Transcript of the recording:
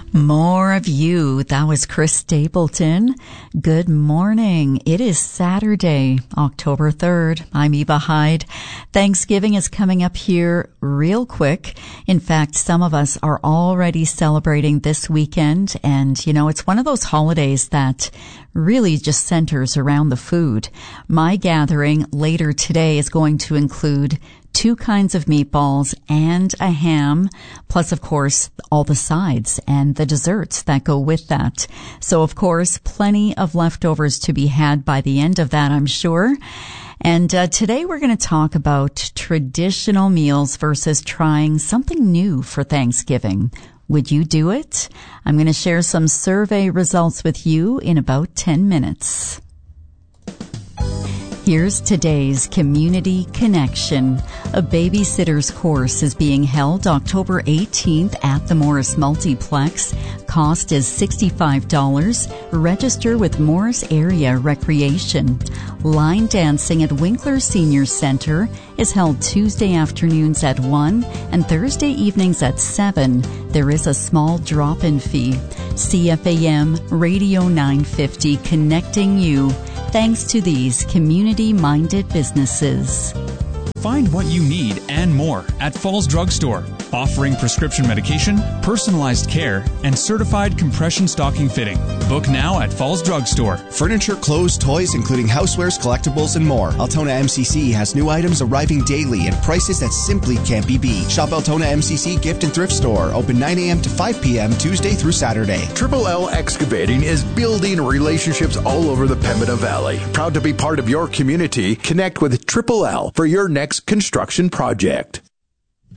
More of you. That was Chris Stapleton. Good morning. It is Saturday, October 3rd. I'm Eva Hyde. Thanksgiving is coming up here real quick. In fact, some of us are already celebrating this weekend. And, it's one of those holidays that really just centers around the food. My gathering later today is going to include 2 kinds of meatballs and a ham, plus, of course, all the sides and the desserts that go with that. So, of course, plenty of leftovers to be had by the end of that, I'm sure. And today we're going to talk about traditional meals versus trying something new for Thanksgiving. Would you do it? I'm going to share some survey results with you in about 10 minutes. Here's today's Community Connection. A babysitter's course is being held October 18th at the Morris Multiplex. Cost is $65. Register with Morris Area Recreation. Line dancing at Winkler Senior Center is held Tuesday afternoons at 1 and Thursday evenings at 7. There is a small drop-in fee. CFAM Radio 950 connecting you. Thanks to these community-minded businesses. Find what you need and more at Falls Drug Store, offering prescription medication, personalized care, and certified compression stocking fitting. Book now at Falls Drug Store. Furniture, clothes, toys, including housewares, collectibles, and more. Altona MCC has new items arriving daily at prices that simply can't be beat. Shop Altona MCC Gift and Thrift Store, open 9 a.m. to 5 p.m. Tuesday through Saturday. Triple L Excavating is building relationships all over the Pembina Valley. Proud to be part of your community. Connect with Triple L for your next construction project.